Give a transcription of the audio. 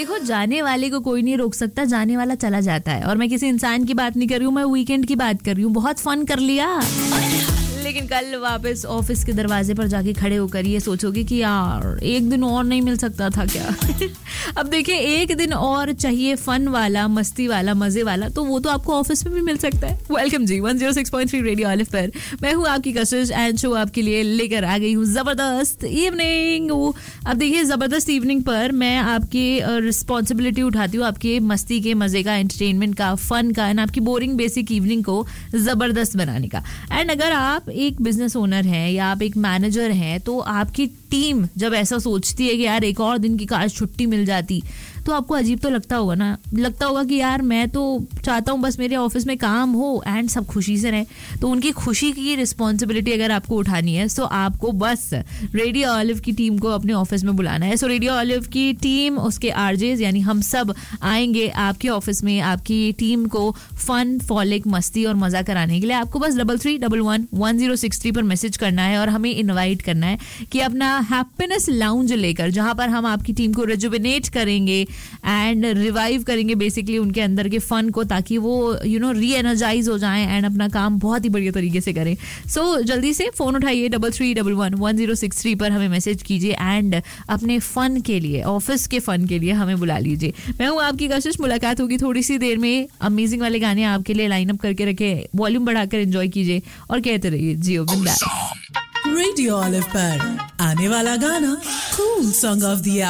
देखो, जाने वाले को कोई नहीं रोक सकता, जाने वाला चला जाता है। और मैं किसी इंसान की बात नहीं कर रही हूँ, मैं वीकेंड की बात कर रही हूँ। बहुत फन कर लिया, लेकिन कल वापस ऑफिस के दरवाजे पर जाके खड़े होकर ये सोचोगे कि यार एक दिन और नहीं मिल सकता था क्या? अब देखिए, एक दिन और चाहिए फन वाला, मस्ती वाला, मजे वाला, तो वो तो आपको ऑफिस में भी मिल सकता है। वेलकम जी 106.3 रेडियो ऑलिव पर। मैं हूँ आपकी कशिश एंड शो आपके लिए लेकर आ गई हूँ जबरदस्त इवनिंग। अब देखिए, जबरदस्त इवनिंग पर मैं आपकी रिस्पॉन्सिबिलिटी उठाती हूँ, आपके मस्ती के, मजे का, एंटरटेनमेंट का, फन का, एंड आपकी बोरिंग बेसिक इवनिंग को जबरदस्त बनाने का। एंड अगर आप एक बिजनेस ओनर हैं या आप एक मैनेजर हैं, तो आपकी टीम जब ऐसा सोचती है कि यार एक और दिन की काश छुट्टी मिल जाती, तो आपको अजीब तो लगता होगा ना। लगता होगा कि यार मैं तो चाहता हूँ बस मेरे ऑफिस में काम हो एंड सब खुशी से रहें। तो उनकी खुशी की रिस्पॉन्सिबिलिटी अगर आपको उठानी है, तो आपको बस रेडियो ऑलिव की टीम को अपने ऑफिस में बुलाना है। सो रेडियो ऑलिव की टीम, उसके आरजेस यानी हम सब आएंगे आपके ऑफिस में, आपकी टीम को फन, फॉलिक, मस्ती और मजा कराने के लिए। आपको बस 33111063 पर मैसेज करना है और हमें इनवाइट करना है कि अपना हैप्पीनेस लाउंज लेकर, जहां पर हम आपकी टीम को रिजुविनेट करेंगे एंड रिवाइव करेंगे बेसिकली उनके अंदर के फन को, ताकि वो री एनर्जाइज हो जाएं एंड अपना काम बहुत ही बढ़िया तरीके से करें। सो जल्दी से फोन उठाइए 33111063 पर हमें मैसेज कीजिए एंड अपने फन के लिए, ऑफिस के फन के लिए हमें बुला लीजिए। मैं हूँ आपकी कशिश, मुलाकात होगी थोड़ी सी देर में। अमेजिंग वाले गाने आपके लिए लाइन अप करके रखे, वॉल्यूम बढ़ाकर एंजॉय कीजिए और कहते रहिए जियो बिंदास। रेडियो ऑलिव पर आने वाला गाना कूल सॉन्ग ऑफ द